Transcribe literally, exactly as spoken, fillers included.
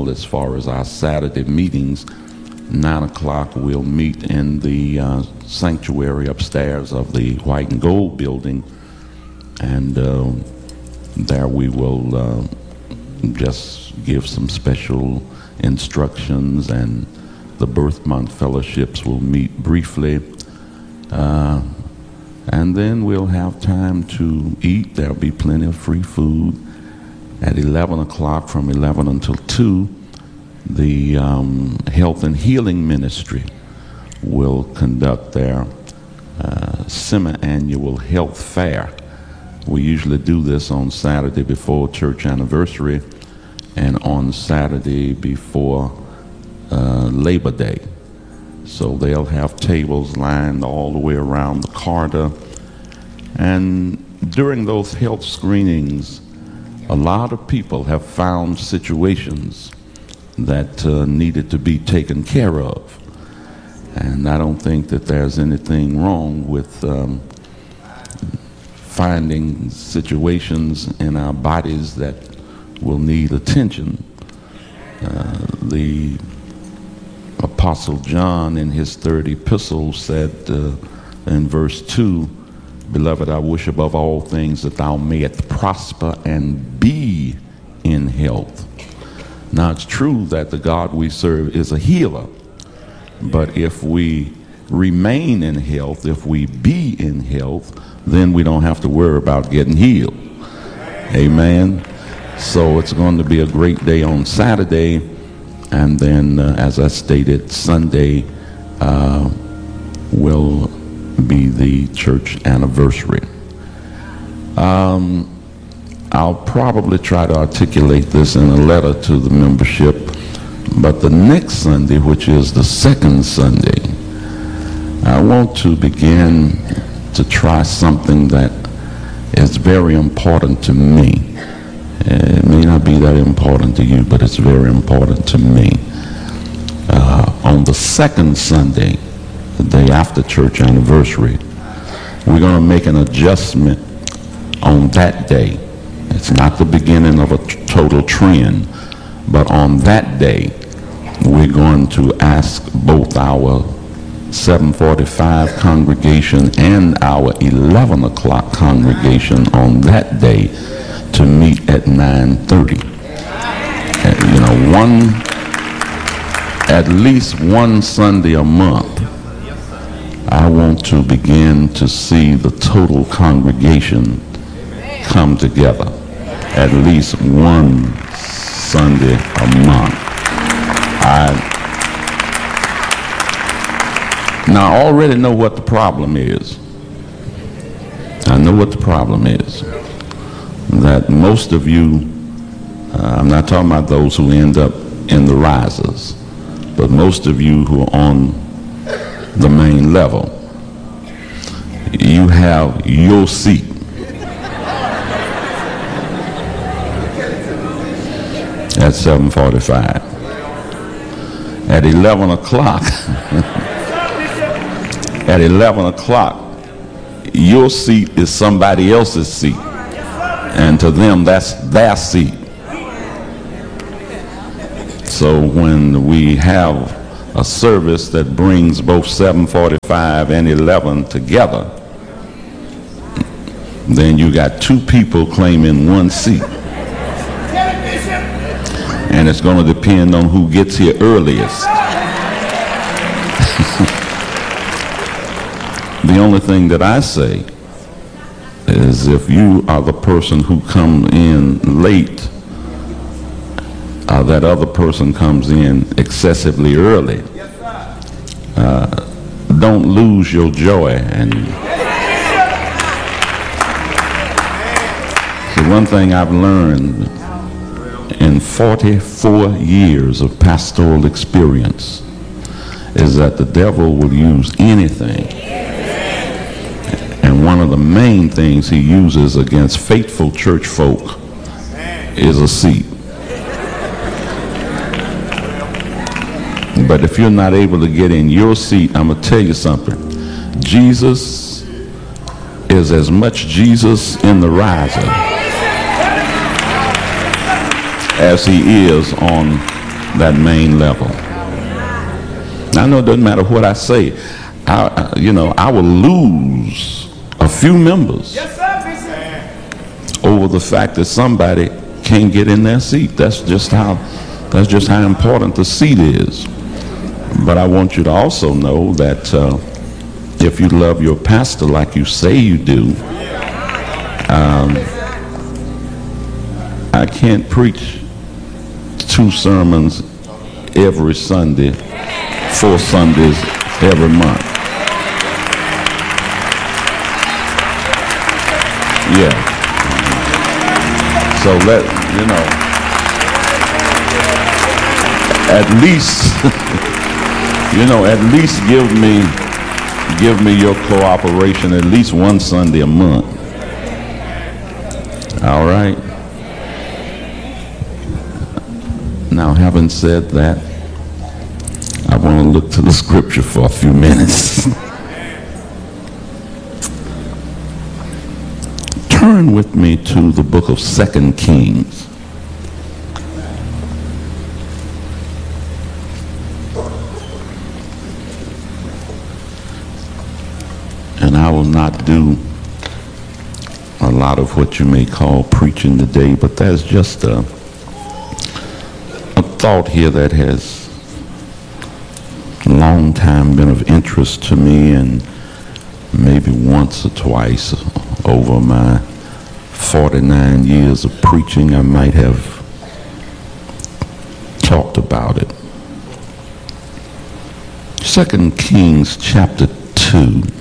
as far as our Saturday meetings. Nine o'clock we'll meet in the uh, sanctuary upstairs of the White and Gold building, and uh, there we will uh, just give some special instructions, and the birth month fellowships will meet briefly, uh, and then we'll have time to eat. There'll be plenty of free food. At eleven o'clock, from eleven until two, the um, Health and Healing Ministry will conduct their uh, semi-annual health fair. We usually do this on Saturday before church anniversary and on Saturday before uh, Labor Day. So they'll have tables lined all the way around the corridor. And during those health screenings, a lot of people have found situations that uh, needed to be taken care of. And I don't think that there's anything wrong with um, finding situations in our bodies that will need attention. Uh, the Apostle John in his third epistle said uh, in verse two, "Beloved, I wish above all things that thou mayest prosper and be in health." Now, it's true that the God we serve is a healer, but if we remain in health, if we be in health, then we don't have to worry about getting healed. Amen. So it's going to be a great day on Saturday, and then, uh, as I stated, Sunday uh, will be the church anniversary. Um, I'll probably try to articulate this in a letter to the membership, but the next Sunday, which is the second Sunday, I want to begin to try something that is very important to me. It may not be that important to you, but it's very important to me. Uh, on the second Sunday, the day after church anniversary, we're going to make an adjustment on that day. It's not the beginning of a t- total trend, but on that day, we're going to ask both our seven forty-five congregation and our eleven o'clock congregation on that day to meet at nine thirty. And, you know, one, at least one Sunday a month, I want to begin to see the total congregation come together. At least one Sunday a month. I now I already know what the problem is. I know what the problem is. That most of you, uh, I'm not talking about those who end up in the risers, but most of you who are on the main level, you have your seat. At seven forty-five. At eleven o'clock, at eleven o'clock, your seat is somebody else's seat. And to them, that's their seat. So when we have a service that brings both seven forty-five and eleven together, then you got two people claiming one seat. And it's going to depend on who gets here earliest. The only thing that I say is if you are the person who comes in late, uh, that other person comes in excessively early, uh, don't lose your joy. And so one thing I've learned in forty-four years of pastoral experience is that the devil will use anything. And one of the main things he uses against faithful church folk is a seat. But if you're not able to get in your seat, I'm going to tell you something. Jesus is as much Jesus in the riser as he is on that main level. I know it doesn't matter what I say. I, you know, I will lose a few members over the fact that somebody can't get in their seat. That's just how, that's just how important the seat is. But I want you to also know that uh, if you love your pastor like you say you do, um, I can't preach two sermons every Sunday, four Sundays every month. Yeah. So let, you know, at least, you know, at least give me, give me your cooperation at least one Sunday a month. All right. Now, having said that, I want to look to the scripture for a few minutes. Turn with me to the book of Second Kings. And I will not do a lot of what you may call preaching today, but there's just a, a thought here that has a long time been of interest to me, and maybe once or twice over my forty-nine years of preaching I might have talked about it. Second Kings chapter two.